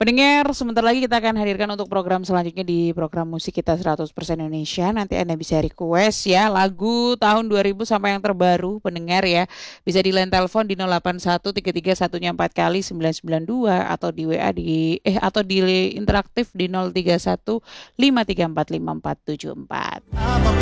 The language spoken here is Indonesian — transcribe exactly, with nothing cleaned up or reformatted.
Pendengar, sebentar lagi kita akan hadirkan untuk program selanjutnya di program musik kita seratus persen Indonesia. Nanti Anda bisa request ya lagu tahun dua ribu sampai yang terbaru, pendengar ya. Bisa di line telepon di nol delapan satu tiga tiga satunya empat kali sembilan sembilan dua atau di W A di eh atau di interaktif di nol tiga satu lima tiga empat lima empat tujuh empat.